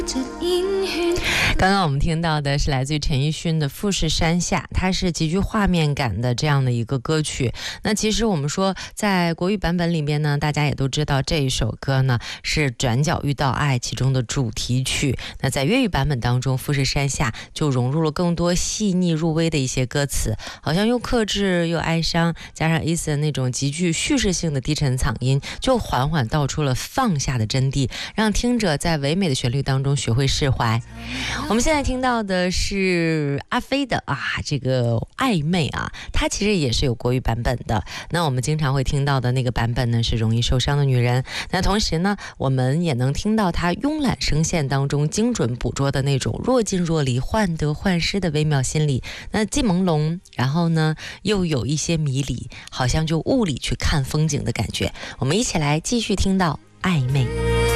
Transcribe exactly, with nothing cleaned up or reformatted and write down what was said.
刚刚我们听到的是来自于陈奕迅的《富士山下》，它是极具画面感的这样的一个歌曲。那其实我们说在国语版本里面呢，大家也都知道这一首歌呢是《转角遇到爱》其中的主题曲。那在粤语版本当中，《富士山下》就融入了更多细腻入微的一些歌词，好像又克制又哀伤，加上 Eason 那种极具叙事性的低沉嗓音，就缓缓道出了放下的真谛，让听者在唯美的旋律当中学会释怀。我们现在听到的是阿飞的啊，这个暧昧啊，它其实也是有国语版本的。那我们经常会听到的那个版本呢，是容易受伤的女人。那同时呢，我们也能听到它慵懒声线当中精准捕捉的那种若即若离、患得患失的微妙心理。那既朦胧，然后呢又有一些迷离，好像就雾里去看风景的感觉。我们一起来继续听到暧昧。